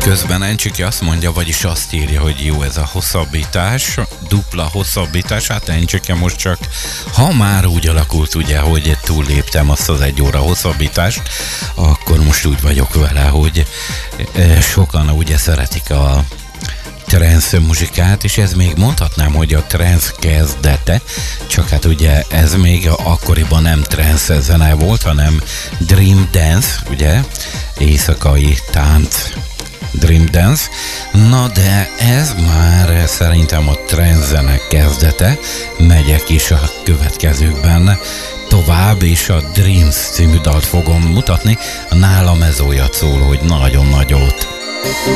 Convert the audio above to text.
Közben Encsiki azt mondja, vagyis azt írja, hogy jó ez a hosszabbítás, dupla hosszabbítás, hát Encsiki most csak, ha már úgy alakult ugye, hogy túlléptem azt az 1 óra hosszabbítást, akkor most úgy vagyok vele, hogy sokan ugye szeretik a trance muzsikát, és ez még mondhatnám, hogy a trance kezdete, csak hát ugye ez még akkoriban nem trance zene volt, hanem Dream Dance, ugye, éjszakai tánc, Dream Dance. Na de ez már szerintem a trance zene kezdete, megyek is a következőkben tovább, és a Dreams című dalt fogom mutatni, nálam ez olyat szól, hogy nagyon nagyot.